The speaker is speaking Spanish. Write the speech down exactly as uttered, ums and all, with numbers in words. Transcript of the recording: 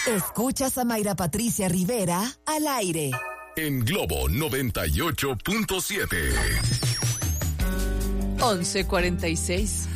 Escuchas a Mayra Patricia Rivera al aire. En Globo noventa y ocho punto siete. once cuarenta y seis.